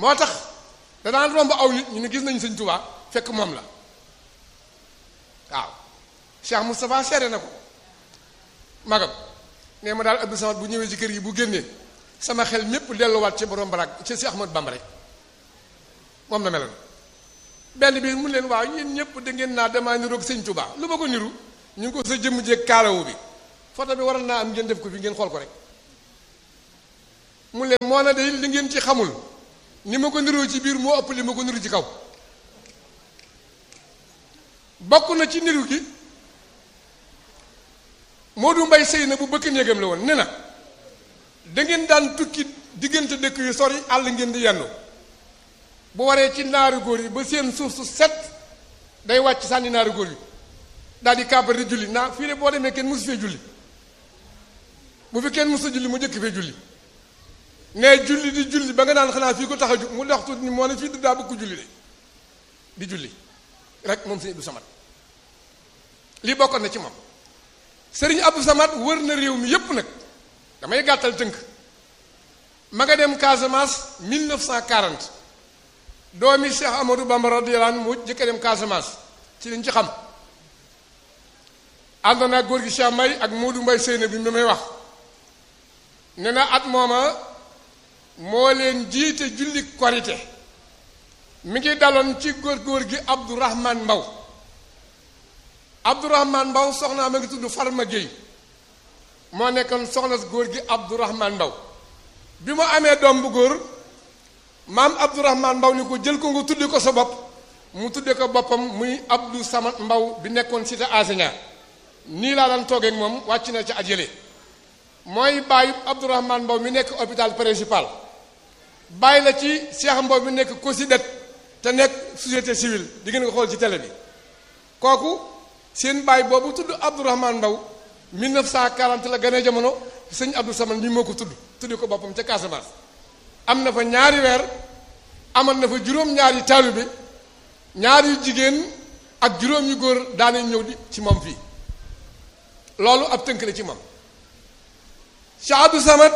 moo tax danaan romb aw nit ñu ne gis nañu sëñ Tuubaa fekk moom la waaw Cheikh Moustapha seede na ko magam nee ma daal Abdou Samad bu ñëwee ci kër gi bu génnee sama xel mépp delluwaat ci borom baraag ci Cheikh Ahmadou Bamba rek moom la meloon benn bi mu leen waaw yéen ñëpp da ngeen naa damaa niroog sëñ Tuubaa lu ma ko niru ñu ngi ko sa jëmm jeeg kaalawu bi photo bi waral naa am ngeen def ko fi ngeen xool ko rek mu leen moo na day li ngeen ci xamul ni ma ko niroo ci biir moo ëpp li ma ko niru ci kaw bokk na ci niru gi Modou Mbaye sëy na bu bëkk néegam la woon ne na da ngeen daan tukki diggante dëkk yu sori àll ngeen di yendu bu waree ci naaru góor yi ba seen suuf su set day wàcc sànni naaru góor yi daal di kàbbar di julli naa fii de boo demee kenn mosu fee julli bu fi kenn mosu julli mu jëkk fee julli ne julli di julli ba nga naan xanaa fii ko tax a jug mu dox tuuti ni moo ne fii daa bëgg julli de di julli rek moom sëñ Abdou Samad lii bokkoon na ci moom sëriñ Abdou Samad wër na réew mi yépp nag damay gàttal tënk ma nga dem Casamance 1940 doomi Cheikh Amadou Bamba radiyallahu anhu mu jëkk dem Casamance ci liñ ci xam ànd naa góor gi Cheikh May ak Modou Mbaye Seyna bi mi may wax ne na at mooma moo leen jiite julli korite mi ngi daloon ci góor gi Abdourahman Mbaw Abdourahman Mbaw soxnaa ma ngi tudd Farma Gueye moo nekkoon soxna góor gi Abdourahman Mbaw bi mu amee doom bu góor maam Abdourahman Mbaw ni ko jël ko nga tudde ko sa bopp mu tudde ko boppam muy Abdou Samad Mbaw bi nekkoon cité enseignant nii laa daan toogee ak moom wàcc na ci at yële mooy bàyyi Abdourahman Mbaw mi nekk hôpital principal bàyyi la ci Cheikh Mbaw mi nekk COSIDET te nekk société civile di ngeen ko xool ci télé bi kooku seen bàyyi boobu tudd Abdourahman Mbaw 1940 la gane jamono sëñ Abdou Samad mi moo ko tuddi ko boppam ca Casamance am na fa ñaari weer amal na fa juróom-ñaari taalibe ñaar yu jigéen ak juróom yu góor daanañ ñëw di ci moom fii loolu ab tënk la ci moom Cheikh Abdou Samad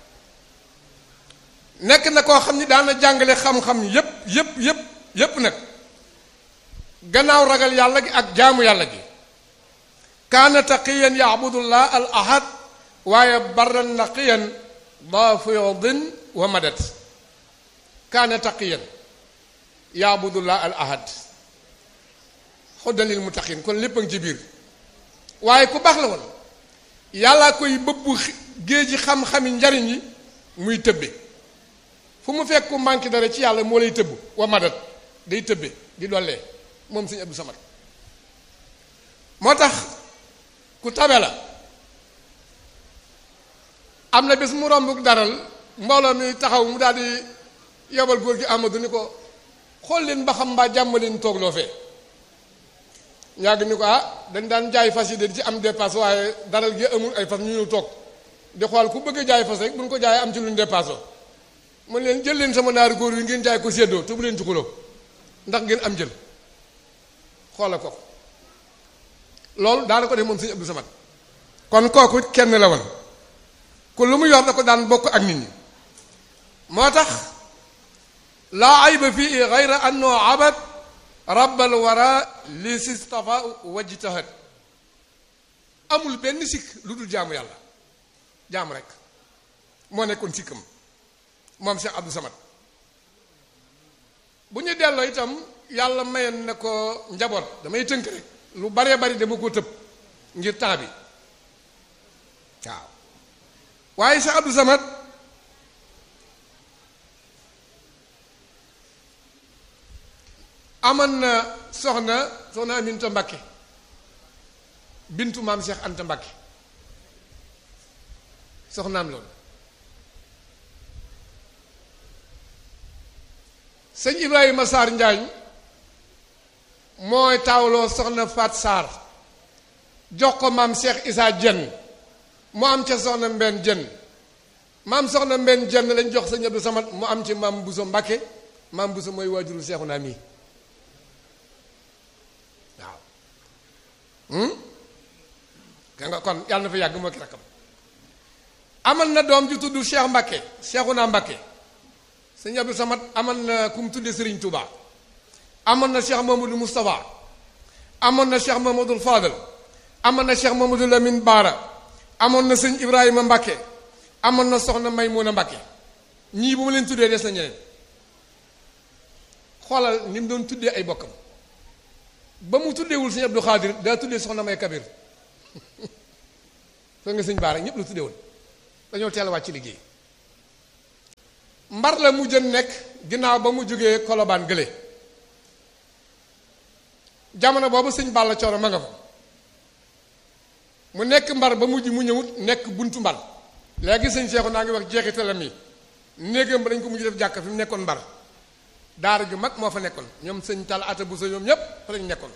nekk na koo xam ni daana jàngale xam-xam yépp nag gannaaw ragal yàlla gi ak jaamu yàlla gi kaana taqiyan yaabudullah al ahad waaye barran naqiyan dafidin wa madad kaana taqiyan yaabudullah al ahad xuddan lil muttaqin kon lépp a ngi ci biir waaye ku baax la woon yàllaa koy bëbbu géeji xam-xami njariñ yi muy tëbbe fu mu fekk ku manqué dara ci yàlla moo lay tëbb wa madat day tëbbe di dollee moom sëñ Abdou Samad moo tax ku tabe la am na bés mu romb daral mbooloo mi taxaw mu daal di yebal góor gi Amadou ni ko xool leen ba xam mbaa jàmm leen toog loo fee ñàgg ni ko dañ daan jaay fas yi de ci am dépasse waaye daral gi amul ay fas ñu ñëw toog di xool ku bëgg a jaay fas rek bu ñu ko jaayee am ci luñ dépasse man leen jël leen sama naaru góor yi ngeen jaay ko séddoo te bu leen ci xuloo ndax ngeen am jël xoola ko loolu daana ko def moom sëñ Abdou Samad kon kooku kenn la woon ku lu mu yor da ko daan bokk ak nit ñi moo tax laa ayba fii gayra annoo abad rabbal wara li sistafa wajtahad amul benn sikk lu dul jaamu yàlla jaamu rek moo nekkoon sikkam moom Cheikh Abdou Samad bu ñu delloo itam yàlla mayoon na ko njaboot damay tënk rek lu baree bari dama ko tëb ngir temps bi waaw waaye Cheikh Abdou Samad amoon na soxna Aminta Mbakke bintu maam Cheikh Anta Mbakke soxnaam loolu sëñ Ibrahima Sarr Njaañ mooy taawloo soxna Fat Sarr jox ko maam Cheikh Issa Dieng mu am ca soxna Mbenn Dieng maam soxna Mbenn Dieng lañ jox sëñ Abdou Samad mu am ci maam Bousso Mbakke maam Bousso mooy waajuru seexu naa mii waaw ka nga kon yàlla na fa yàgg moo ki rakkam amal na doom ju tudd Cheikh Mbakke seexu naa Mbakke sëñ Abdou Samad amoon na ku mu tuddee Serigne Touba amoon na Cheikh Mamadou Moustapha amoon na Cheikh Mamadou Fadal amoon na Cheikh Mamadou Lamine Baara amoon na sëñ Ibrahima Mbacke amoon na soxna Maymuna Mbacke ñii bu ma leen tuddee des na ñeneen xoolal ni mu doon tuddee ay bokkam ba mu tuddeewul sëñ Abdou Khadir daa tuddee soxna May Kabir fa nga sëñ Baara ñëpp la tuddeewoon dañoo teel a wàcc ci liggéey mbar la mu jën nekk ginnaaw ba mu jógee Kolobaan gële jamono boobu sëñ Balla Coro ma nga fa mu nekk mbar ba mujj mu ñëwut nekk buntu mbar léegi sëñ Seexu naa ngi wax jeexitalam yi néegam ba dañ ko mujj def jàkka fi mu nekkoon mbar daara ju mag moo fa nekkoon ñoom sëñ Tall ata bu sa ñoom ñépp fa lañ nekkoon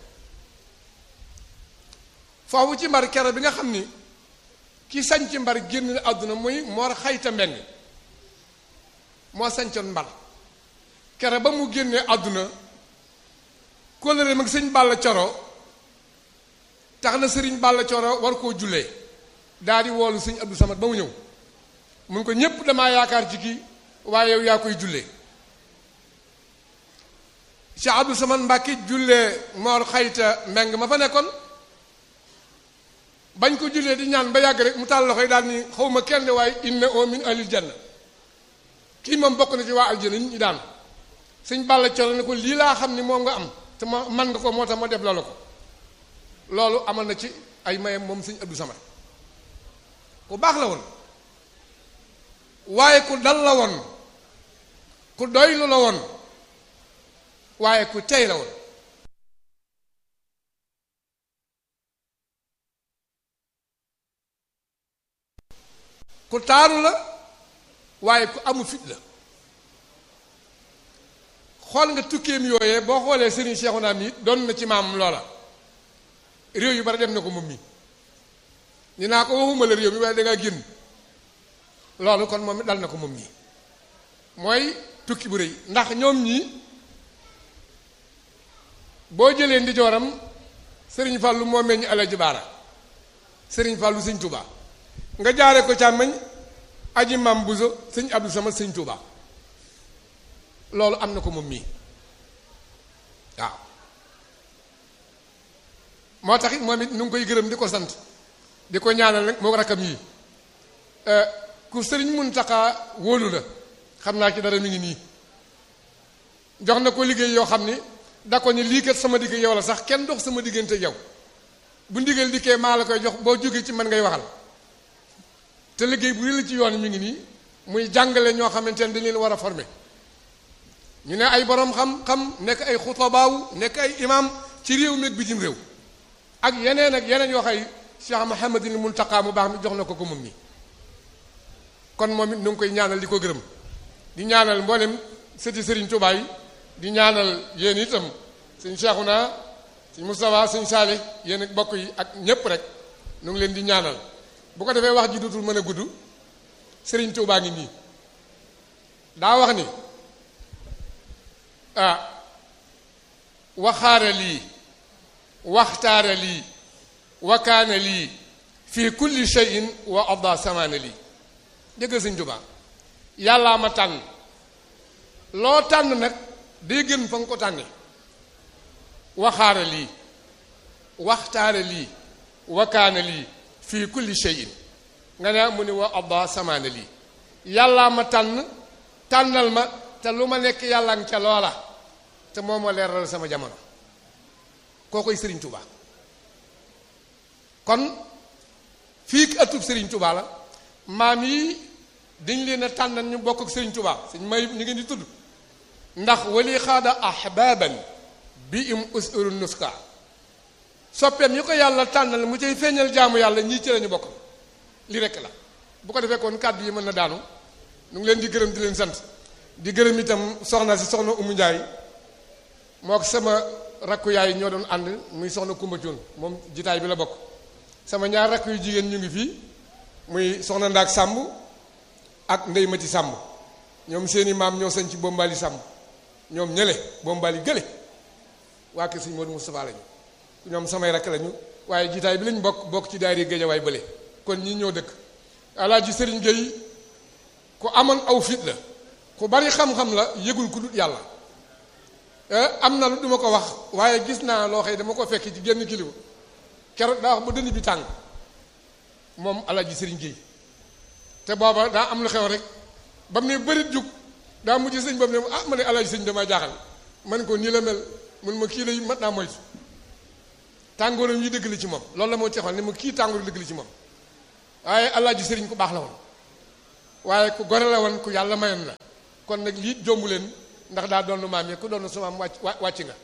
foofu ci mbar kere bi nga xam ni ki sañ ci mbar génn àdduna muy Mor Xayta Mbenn moo sañcoon mbar kere ba mu génnee àdduna kóllëre mag sëñ Balla Coro tax na sëriñ Balla Coro war koo jullee daal di woolu sëñ Abdou Samad ba mu ñëw mun ko ñépp damaa yaakaar ci kii waaye yow yaa koy jullee Cheikh Abdou Samad Mbàkke jullee Mor Xayta Mbeng ma fa nekkoon bañ ko jullee di ñaan ba yàgg rek mu taal loxo yi daal ni xawma kenn waaye inna oo min ahlil janna kii moom bokk na ci waa aljana ñu daan sëñ Balla Coro ne ko lii laa xam ni moom nga am te ma man nga ko moo tax ma def loolu ko loolu amal na ci ay mayam moom sëñ Abdou Samad ku baax la woon waaye ku dal la woon ku doylu la woon waaye ku tey la woon ku taaru la waaye ku amu fit la xool nga tukkeem yooyee boo xoolee Serigne Cheikhouna mi doon na ci maam loola réew yu bari dem na ko moom mi ñu naa ko waxuma la réew mi waaye dangaa génn loolu kon moom it dal na ko moom mii mooy tukki bu rëy ndax ñoom ñii boo jëlee ndijooram Serigne Fallou moo meññ Alaji Baara Serigne Fallou sëñ Touba nga jaaree ko càmmañ aji mam buso sëñ Abdou Samad sëñ Touba loolu am na ko moom mii waaw moo tax it moom it nu ngi koy gërëm di ko sant di ko ñaanal nag moo rakkam yi ku sëriñ Muntaxa wóolu la xam naa ci dara mi ngi nii jox na ko liggéey yoo xam ni da ko ni lii kat sama digg yow la sax kenn dox sama diggante yow bu ndigal dikkee maa la koy jox boo jógee ci man ngay waxal te liggéey bu rëy la ci yoon mi ngi nii muy jàngale ñoo xamante ne dañ leen war a former ñu ne ay borom xam-xam nekk ay xutabaaw nekk ay imam ci réew mi ak bitim réew ak yeneen yoo xay Cheikh Mouhamadul Muntaqa mu baax mi jox na ko ko moom mi kon moom it nu ngi koy ñaanal di ko gërëm di ñaanal mboolem sëti Serigne Touba yi di ñaanal yéen itam sëñ Cheikhouna sëñ Moustapha sëñ Salih yéen ak bokk yi ak ñépp rek nu ngi leen di ñaanal bu ko defee wax ji dootul mën a gudd Serigne Touba ngi nii daa wax ni waxaara lii waxtaara lii wakaana lii fi kulli shay'in wa adda samaana lii dégg sëñ Touba yàllaa ma tànn loo tànn nag day gën fa nga ko tànne waxaara lii waxtaara lii wakaana lii fii kulli shay'in nga ne mu ni wa adda samaana lii yàllaa ma tànnal ma te lu ma nekk yàlla nga ca loola te moo ma leeral sama jamono koo koy Serigne Touba kon fii atub Serigne Touba la maam yi dañ leen a tànnal ñu bokk ak Serigne Touba sëñ may ñu ngeen di tudd ndax wali xaada ahbaban bi im usuru nuska soppeem yi ko yàlla tànnal mu cay feeñal jaamu yàlla ñii ci lañu bokk li rekk la bu ko defee kon kàddu yi mën na daanu ñu ngi leen di gërëm di leen sant di gërëm itam soxna si soxna Umu Njaay moo ko sama rakku yaay ñoo doon ànd muy soxna Kumba Cuun moom jitaay bi la bokk sama ñaar rakk yu jigéen ñu ngi fii muy soxna Ndaak Sàmb ak Ndey Mati Sàmb ñoom seeni maam ñoo sañ ci Bombali Sàmb ñoom ñële Bombali gële waa kër Sëñ Moodu Mustafaa lañu ñoom samay rakk lañu waaye jitaay bi lañ bokk ci daayira Géejawaay bële kon ñi ñoo dëkk Alaaji Sëriñ Géey ku amoon aw fit la ku bari xam-xam la yëgul ku dut yàlla am na lu duma ko wax waaye gis naa loo xëy dama ko fekk ci génn kilifa keroog daa wax ba dënn bi tàng moom Alaaji Sëriñ Géey te booba daa am lu xew rek ba mu ne bërit jug daa mujj sëñ boobu ne ma ne Alaaji Sëñ damaa jaaxal man ko nii la mel mun ma kii lay mat naa moytu tàngooram yi dëgg la ci moom loolu la moo texoon ne ma kii tàngoor dëgg la ci moom waaye Alaaji Sëriñ ku baax la woon waaye ku gore la woon ku yàlla mayoon la kon nag lii jombu leen ndax daa doon maam yi ku doon su maam wàcc nga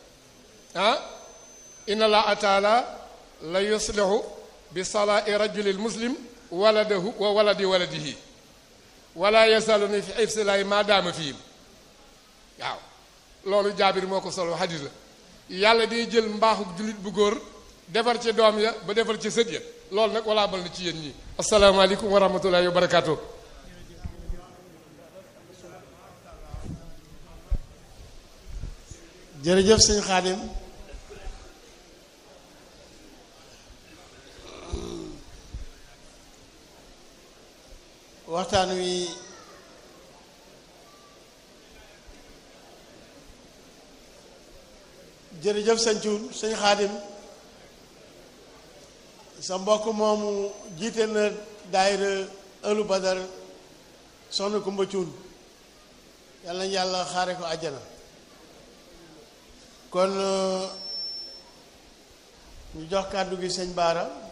inna allaha taala la yuslihu bi salaa'i rajulil muslim waladahu wa waladi waladihi wala yasaluni fi ifsilaay maa daama fihim waaw loolu jaabir moo ko solo hadis la yàlla day jël mbaaxu jullit bu góor defar ci doom ya ba defar ci sët ya loolu nag walaa bal na ci yéen ñi asalaamaaleykum wa rahmatullahi wa barakaatu. jërëjëf sëñ Xaadim waxtaan wi jërëjëf sëñ Cuun sëñ Xaadim sa mbokk moomu jiite na daayira ëllu Badar soxna Kumba Cuun yàlla nañ yàlla xaare ko àjjana kon ñu jox kàddu gi sëñ Baara